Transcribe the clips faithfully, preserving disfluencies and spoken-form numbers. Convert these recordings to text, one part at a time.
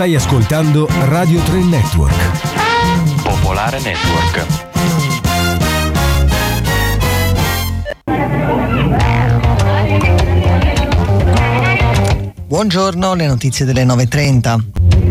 Stai ascoltando Radio tre Network. Popolare Network. Buongiorno, le notizie delle nove e trenta.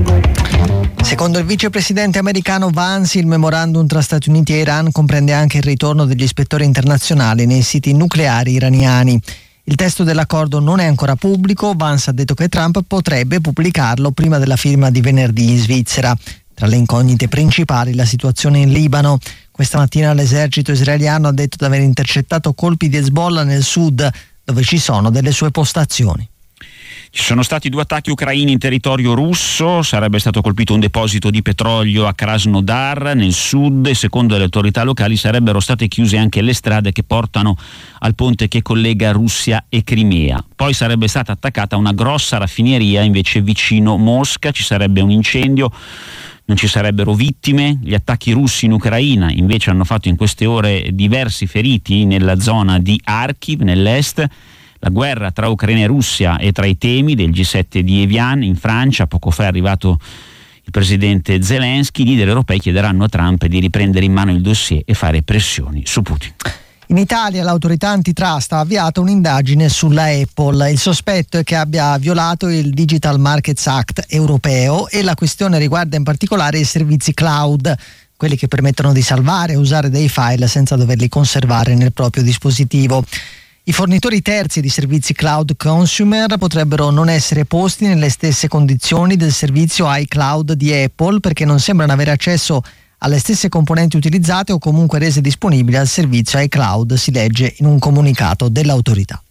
Secondo il vicepresidente americano Vance, il memorandum tra Stati Uniti e Iran comprende anche il ritorno degli ispettori internazionali nei siti nucleari iraniani. Il testo dell'accordo non è ancora pubblico. Vance ha detto che Trump potrebbe pubblicarlo prima della firma di venerdì in Svizzera. Tra le incognite principali la situazione in Libano. Questa mattina l'esercito israeliano ha detto di aver intercettato colpi di Hezbollah nel sud, dove ci sono delle sue postazioni. Ci sono stati due attacchi ucraini in territorio russo, sarebbe stato colpito un deposito di petrolio a Krasnodar nel sud e secondo le autorità locali sarebbero state chiuse anche le strade che portano al ponte che collega Russia e Crimea. Poi sarebbe stata attaccata una grossa raffineria invece vicino Mosca, ci sarebbe un incendio, non ci sarebbero vittime. Gli attacchi russi in Ucraina invece hanno fatto in queste ore diversi feriti nella zona di Kharkiv nell'est. La guerra tra Ucraina e Russia è tra i temi del G sette di Evian in Francia. Poco fa è arrivato il presidente Zelensky. I leader europei chiederanno a Trump di riprendere in mano il dossier e fare pressioni su Putin. In Italia l'autorità antitrust ha avviato un'indagine sulla Apple. Il sospetto è che abbia violato il Digital Markets Act europeo e la questione riguarda in particolare i servizi cloud, quelli che permettono di salvare e usare dei file senza doverli conservare nel proprio dispositivo. I fornitori terzi di servizi cloud consumer potrebbero non essere posti nelle stesse condizioni del servizio iCloud di Apple perché non sembrano avere accesso alle stesse componenti utilizzate o comunque rese disponibili al servizio iCloud, si legge in un comunicato dell'autorità.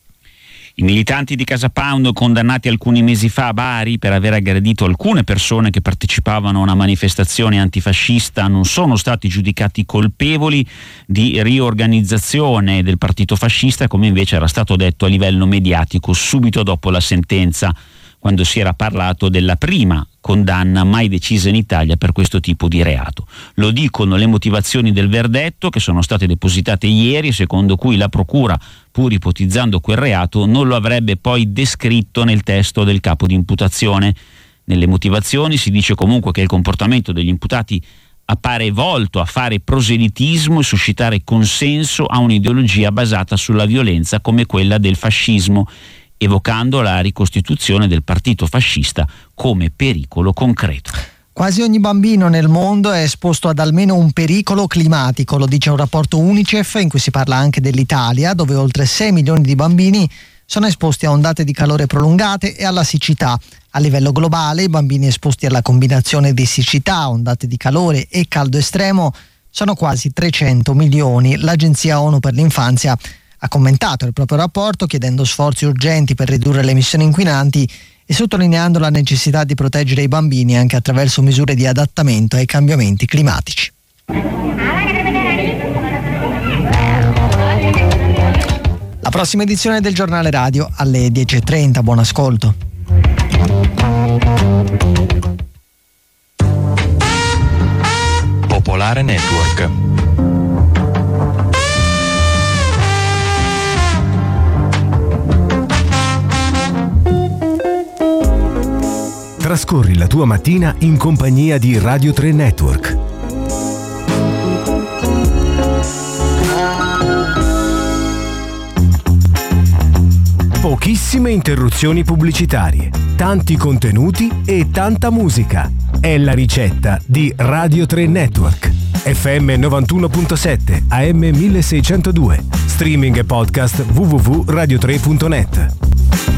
I militanti di Casa Pound, condannati alcuni mesi fa a Bari per aver aggredito alcune persone che partecipavano a una manifestazione antifascista, non sono stati giudicati colpevoli di riorganizzazione del partito fascista, come invece era stato detto a livello mediatico subito dopo la sentenza, quando si era parlato della prima condanna mai decisa in Italia per questo tipo di reato. Lo dicono le motivazioni del verdetto che sono state depositate ieri, secondo cui la procura, pur ipotizzando quel reato, non lo avrebbe poi descritto nel testo del capo di imputazione. Nelle motivazioni si dice comunque che il comportamento degli imputati appare volto a fare proselitismo e suscitare consenso a un'ideologia basata sulla violenza come quella del fascismo, evocando la ricostituzione del partito fascista come pericolo concreto. Quasi ogni bambino nel mondo è esposto ad almeno un pericolo climatico, lo dice un rapporto UNICEF in cui si parla anche dell'Italia, dove oltre sei milioni di bambini sono esposti a ondate di calore prolungate e alla siccità. A livello globale i bambini esposti alla combinazione di siccità, ondate di calore e caldo estremo sono quasi trecento milioni. L'Agenzia ONU per l'infanzia ha commentato il proprio rapporto chiedendo sforzi urgenti per ridurre le emissioni inquinanti e sottolineando la necessità di proteggere i bambini anche attraverso misure di adattamento ai cambiamenti climatici. La prossima edizione del giornale radio alle dieci e trenta. Buon ascolto. Popolare Network. Trascorri la tua mattina in compagnia di Radio tre Network. Pochissime interruzioni pubblicitarie, tanti contenuti e tanta musica. È la ricetta di Radio tre Network. F M novantuno virgola sette, A M milleseicentodue. Streaming e podcast w w w punto radio tre punto net.